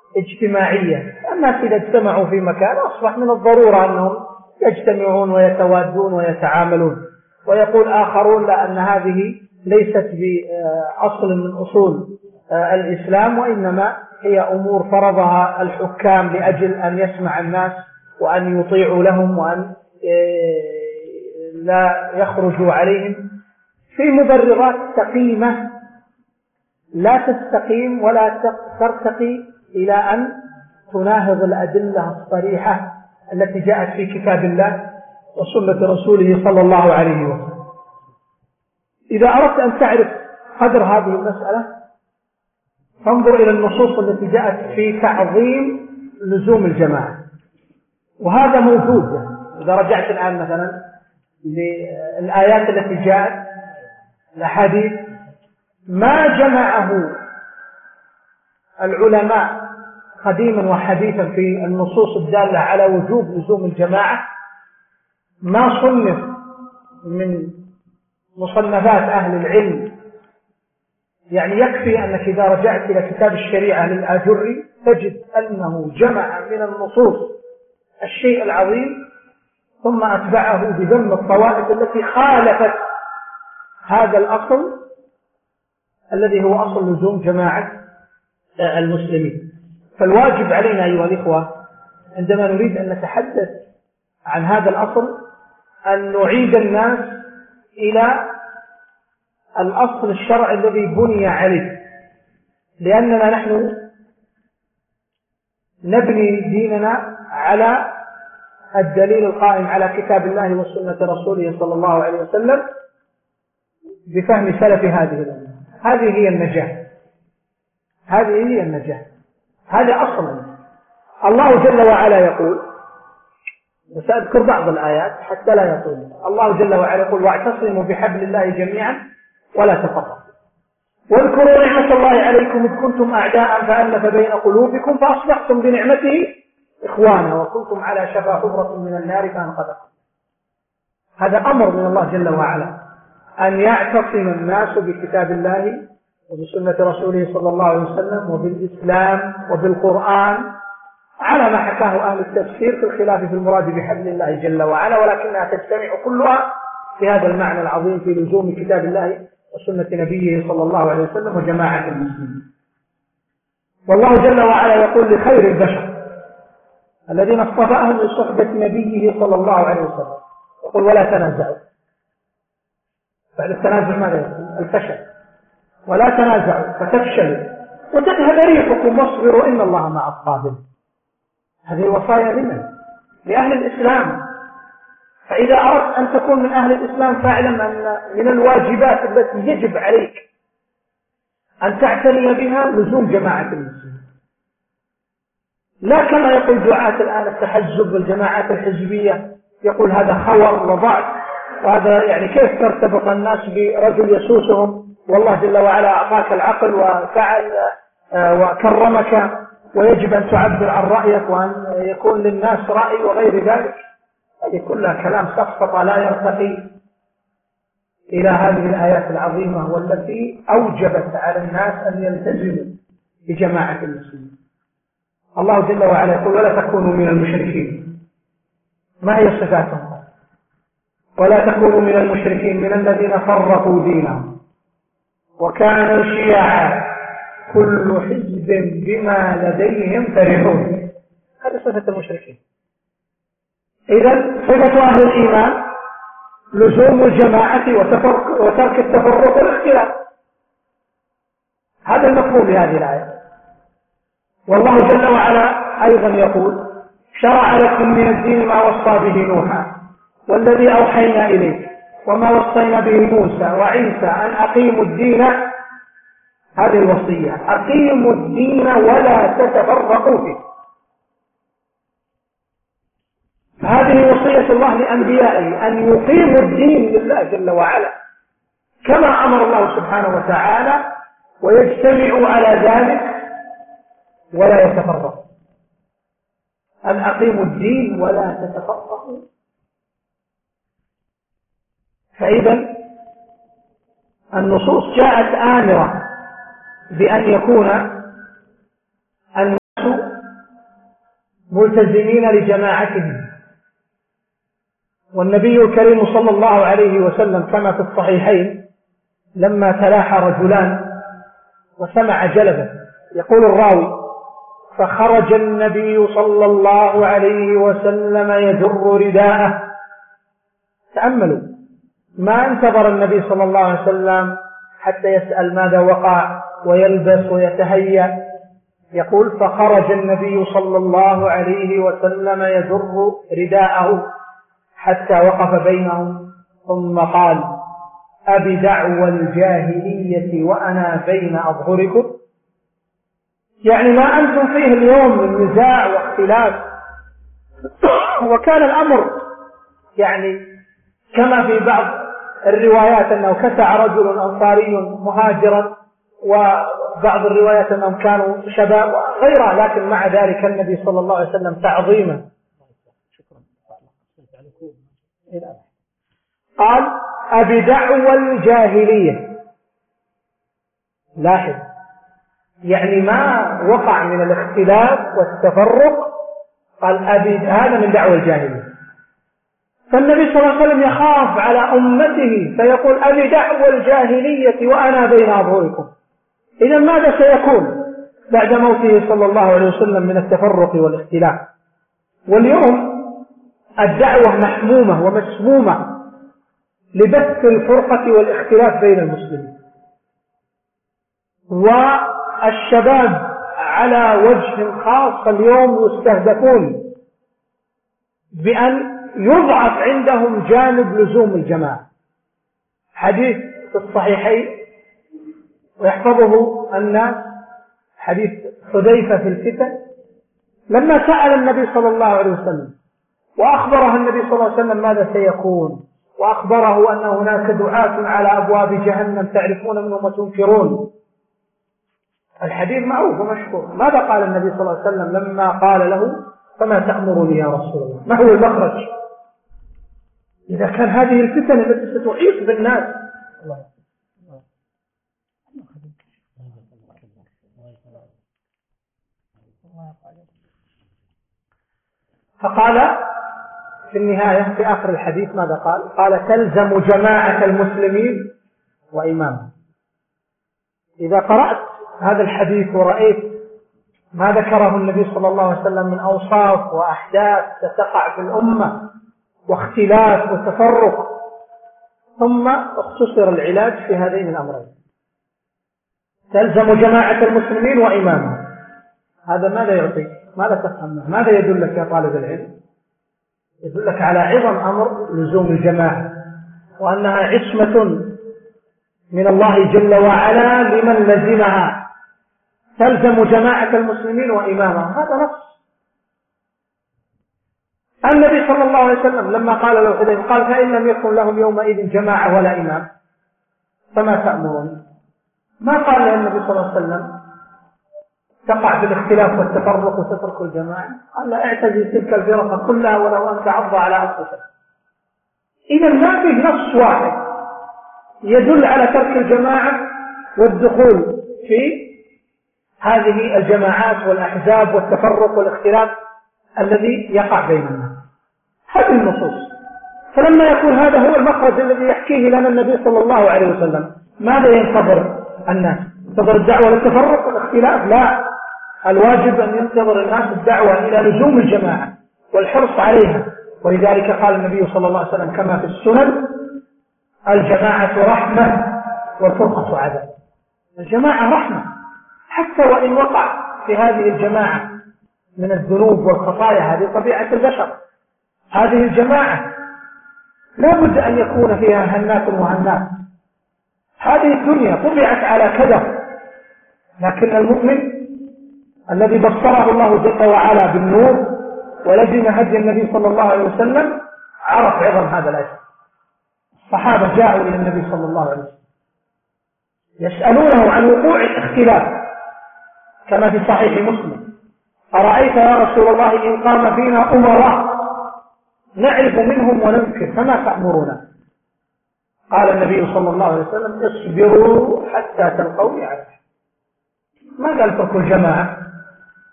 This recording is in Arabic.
اجتماعية. الناس إذا اجتمعوا في مكان أصبح من الضرورة أنهم يجتمعون ويتوادون ويتعاملون. ويقول آخرون لا، أن هذه ليست بأصل من أصول الإسلام، وإنما هي أمور فرضها الحكام لأجل أن يسمع الناس وأن يطيعوا لهم وأن لا يخرجوا عليهم، في مبررات سقيمة لا تستقيم ولا ترتقي إلى أن تناهض الأدلة الصريحة التي جاءت في كتاب الله وسنة رسوله صلى الله عليه وسلم. إذا أردت أن تعرف قدر هذه المسألة فانظر إلى النصوص التي جاءت في تعظيم لزوم الجماعة، وهذا موجود. إذا رجعت الآن مثلا للآيات التي جاءت، الأحاديث، ما جمعه العلماء قديما وحديثا في النصوص الدالة على وجوب لزوم الجماعة ما صنف من مصنفات أهل العلم. يعني يكفي أنك إذا رجعت إلى كتاب الشريعة للآجري تجد أنه جمع من النصوص الشيء العظيم، ثم أتبعه بذم الطوائف التي خالفت هذا الأصل الذي هو أصل لزوم جماعة المسلمين. فالواجب علينا أيها الإخوة عندما نريد أن نتحدث عن هذا الأصل أن نعيد الناس إلى الأصل الشرعي الذي بني عليه، لأننا نحن نبني ديننا على الدليل القائم على كتاب الله وسنة رسوله صلى الله عليه وسلم بفهم سلف هذه الأمة. هذه هي النجاة، هذه هي النجاة، هذا أصلا. الله جل وعلا يقول، وسأذكر بعض الآيات حتى لا يطول. الله جل وعلا يقول واعتصموا بحبل الله جميعا ولا تفرقوا واذكروا نعمة الله عليكم إذ كنتم أعداء فألف بين قلوبكم فأصبحتم بنعمته إخوانا وكنتم على شفا حفرة من النار فأنقذكم. هذا أمر من الله جل وعلا أن يعتصم الناس بكتاب الله وبسنة رسوله صلى الله عليه وسلم وبالإسلام وبالقرآن على ما حكاه أهل التفسير في الخلاف في المراد بحبل الله جل وعلا، ولكنها تجتمع كلها في هذا المعنى العظيم في لزوم كتاب الله وسنة نبيه صلى الله عليه وسلم وجماعة المسلمين. والله جل وعلا يقول لخير البشر الذين اصطفاهم لصحبة نبيه صلى الله عليه وسلم، يقول ولا تنازعوا. بعد التنازع ماذا يقول؟ الفشل. ولا تنازعوا فتفشلوا وتذهب ريحكم واصبروا إن الله مع الصابرين. هذه الوصايا لمن؟ لأهل الإسلام. فإذا أردت أن تكون من أهل الإسلام فاعلم أن من الواجبات التي يجب عليك أن تعتني بها لزوم جماعة المسلمين، لا كما يقول دعاة الآن التحزب والجماعات الحزبية، يقول هذا خور وضعف، وهذا يعني كيف ترتبط الناس برجل يسوسهم والله جل وعلا أعطاك العقل وفعل وكرمك ويجب أن تعبر عن رأيك وأن يكون للناس رأي وغير ذلك. هذه كلها كلام سفسطة لا يرتقي إلى هذه الآيات العظيمة والتي أوجبت على الناس أن يلتزموا بجماعة المسلمين. الله جل وعلا يقول ولا تكونوا من المشركين. ما هي صفاتهم؟ ولا تكونوا من المشركين من الذين فرقوا دينهم وكانوا شيعا كل حزب بما لديهم فرحون. هذه صفة المشركين. إذن صفة أهل الإيمان لزوم الجماعة وترك التفرق والاختلاف. هذا المفهوم بهذه الآية. والله جل وعلا أيضا يقول شرع لكم من الدين ما وصى به نوحا والذي أوحينا إليك وما وصينا به موسى وعيسى أن أقيموا الدين. هذه الوصية، أقيموا الدين ولا تتفرقوا فيه. هذه وصية الله لأنبيائه أن يقيموا الدين لله جل وعلا كما أمر الله سبحانه وتعالى ويجتمعوا على ذلك ولا يتفرقوا. أن أقيموا الدين ولا تتفرقوا. فإذا النصوص جاءت آمرة بأن يكون الناس ملتزمين لجماعتهم. والنبي الكريم صلى الله عليه وسلم كما في الصحيحين لما تلاحى رجلان وسمع جلبة، يقول الراوي: فخرج النبي صلى الله عليه وسلم يجر رداءه. تأملوا، ما انتظر النبي صلى الله عليه وسلم حتى يسأل ماذا وقع ويلبس ويتهيأ. يقول: فخرج النبي صلى الله عليه وسلم يجر رداءه حتى وقف بينهم ثم قال: أبدعوى الجاهلية وأنا بين أظهركم. يعني ما أنتم فيه اليوم من نزاع واختلاف. وكان الأمر يعني كما في بعض الروايات أنه كسع رجل أنصاري مهاجرا، وبعض الروايات أنهم كانوا شباب وغيرها، لكن مع ذلك النبي صلى الله عليه وسلم تعظيما قال: أبدعوى الجاهلية. لاحظ، يعني ما وقع من الاختلاف والتفرق، قال هذا من دعوى الجاهلية. فالنبي صلى الله عليه وسلم يخاف على أمته فيقول: أبدعوى الجاهلية وأنا بين أظهركم. إذا ماذا سيكون بعد موته صلى الله عليه وسلم من التفرق والاختلاف؟ واليوم الدعوة محمومة ومسمومة لبث الفرقة والاختلاف بين المسلمين، والشباب على وجه خاص اليوم يستهدفون بأن يضعف عندهم جانب لزوم الجماعة. حديث في الصحيحين ويحفظه الناس، حديث حذيفة في الفتن، لما سأل النبي صلى الله عليه وسلم وأخبره النبي صلى الله عليه وسلم ماذا سيكون، وأخبره أن هناك دعاة على أبواب جهنم تعرفون منهم وتنكرون. الحديث معروف ومشهور. ماذا قال النبي صلى الله عليه وسلم لما قال له: فما تأمرني يا رسول الله؟ ما هو المخرج إذا كان هذه الفتن التي ستحيط بالناس؟ فقال في النهاية في آخر الحديث ماذا قال؟ قال: تلزم جماعة المسلمين وإمامهم. إذا قرأت هذا الحديث ورأيت ما ذكره النبي صلى الله عليه وسلم من أوصاف وأحداث ستقع في الأمة واختلاف وتفرق، ثم اختصر العلاج في هذين الأمرين: تلزم جماعة المسلمين وإمامهم. هذا ماذا يعطيك؟ ماذا تفهم؟ ماذا يدلك يا طالب العلم؟ يدلك على عظم أمر لزوم الجماعة، وأنها عصمة من الله جل وعلا لمن لزمها. تلزم جماعة المسلمين وإمامهم، هذا نص. النبي صلى الله عليه وسلم لما قال له حذيفة قال: فإن لم يكن لهم يومئذ جماعة ولا إمام فما تأمرون؟ ما قال له النبي صلى الله عليه وسلم تقع في الاختلاف والتفرق وتترك الجماعة، قال: لا، اعتزل تلك الفرقة كلها ولو أن تعض على أنفسك. إذا ما فيه نص واحد يدل على ترك الجماعة والدخول في هذه الجماعات والأحزاب والتفرق والاختلاف الذي يقع بين الناس. هذه النصوص. فلما يكون هذا هو المخرج الذي يحكيه لنا النبي صلى الله عليه وسلم، ماذا ينتظر الناس؟ ينتظر الدعوة للتفرق والاختلاف؟ لا، الواجب أن ينتظر الناس الدعوة إلى لزوم الجماعة والحرص عليها. ولذلك قال النبي صلى الله عليه وسلم كما في السنن: الجماعة رحمة والفرقة عذاب. الجماعة رحمة، حتى وإن وقع في هذه الجماعة من الذنوب والخطايا، هذه طبيعة البشر. هذه الجماعة لا بد أن يكون فيها هنات وهنات. هذه الدنيا طبعت على كدر، لكن المؤمن الذي بصره الله جل وعلا بالنور ولزم هدي النبي صلى الله عليه وسلم عرف عظم هذا الأجر. الصحابة جاءوا إلى النبي صلى الله عليه وسلم يسألونه عن وقوع الاختلاف كما في صحيح مسلم: أرأيت يا رسول الله إن قام فينا أمراء نعرف منهم وننكر فما تأمرنا؟ قال النبي صلى الله عليه وسلم: اصبروا حتى تلقوني عليه. ما قال تركوا الجماعة،